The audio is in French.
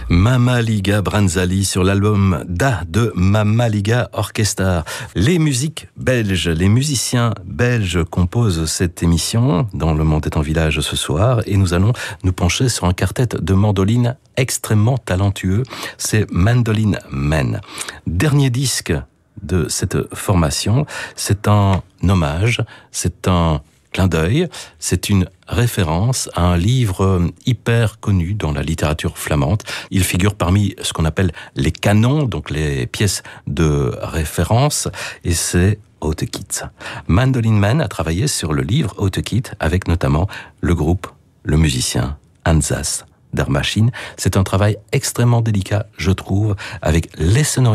Mamma-Liga Branzali sur l'album Da de Mamma-Liga Orchestra. Les musiques belges, les musiciens belges composent cette émission dans Le Monde est en village ce soir et nous allons nous pencher sur un quartet de mandolines extrêmement talentueux. C'est Mandolin Men. Dernier disque de cette formation, c'est un hommage, c'est un clin d'œil, c'est une référence à un livre hyper connu dans la littérature flamande. Il figure parmi ce qu'on appelle les canons, donc les pièces de référence, et c'est Houtekiet. Mandolin Men a travaillé sur le livre Houtekiet avec notamment le groupe, le musicien Hansas der Maschine. C'est un travail extrêmement délicat, je trouve, avec les sonorités